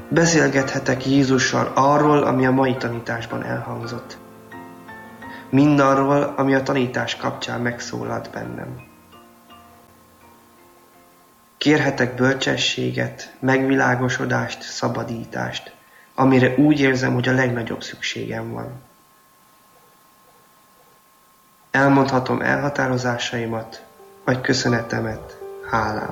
Beszélgethetek Jézussal arról, ami a mai tanításban elhangzott. Mindarról, ami a tanítás kapcsán megszólalt bennem. Kérhetek bölcsességet, megvilágosodást, szabadítást, amire úgy érzem, hogy a legnagyobb szükségem van. Elmondhatom elhatározásaimat, vagy köszönetemet, hálám.